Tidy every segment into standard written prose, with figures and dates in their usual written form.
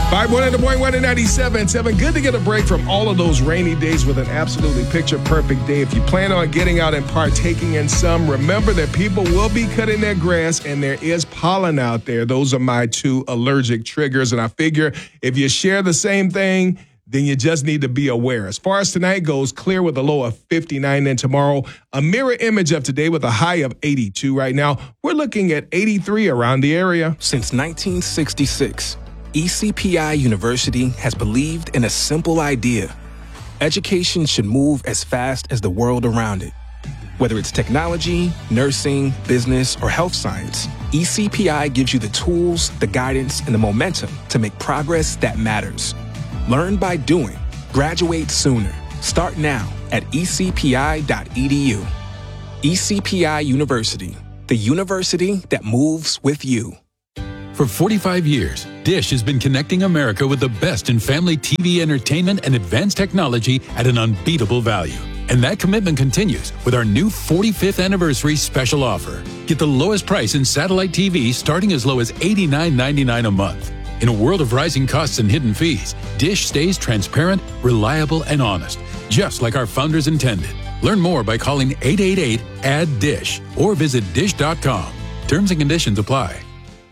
5-1 and 97.7. Good to get a break from all of those rainy days with an absolutely picture-perfect day. If you plan on getting out and partaking in some, remember that people will be cutting their grass and there is pollen out there. Those are my two allergic triggers. And I figure if you share the same thing, then you just need to be aware. As far as tonight goes, clear with a low of 59. And tomorrow, a mirror image of today with a high of 82. Right now, we're looking at 83 around the area. Since 1966, ECPI University has believed in a simple idea. Education should move as fast as the world around it. Whether it's technology, nursing, business, or health science, ECPI gives you the tools, the guidance, and the momentum to make progress that matters. Learn by doing. Graduate sooner. Start now at ecpi.edu. ECPI University, the university that moves with you. For 45 years, Dish has been connecting America with the best in family TV entertainment and advanced technology at an unbeatable value. And that commitment continues with our new 45th anniversary special offer. Get the lowest price in satellite TV starting as low as $89.99 a month. In a world of rising costs and hidden fees, Dish stays transparent, reliable, and honest, just like our founders intended. Learn more by calling 888-ADD-DISH or visit dish.com. Terms and conditions apply.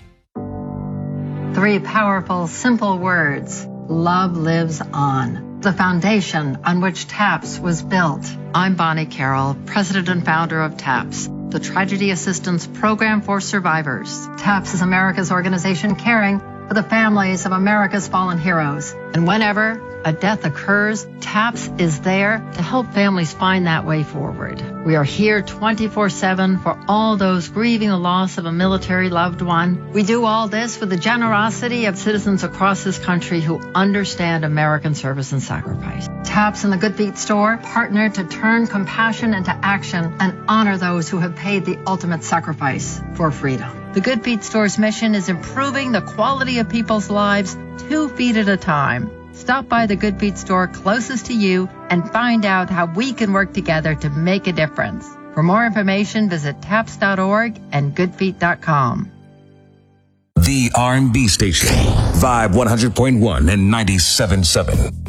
3 powerful, simple words. Love lives on. The foundation on which TAPS was built. I'm Bonnie Carroll, president and founder of TAPS, the Tragedy Assistance Program for Survivors. TAPS is America's organization caring for the families of America's fallen heroes. And whenever a death occurs, TAPS is there to help families find that way forward. We are here 24/7 for all those grieving the loss of a military loved one. We do all this with the generosity of citizens across this country who understand American service and sacrifice. TAPS and the Good Feet store partner to turn compassion into action and honor those who have paid the ultimate sacrifice for freedom. The Good Feet store's mission is improving the quality of people's lives 2 feet at a time. Stop by the Good Feet store closest to you and find out how we can work together to make a difference. For more information, visit taps.org and goodfeet.com. The R&B station, Vibe 100.1 and 97.7.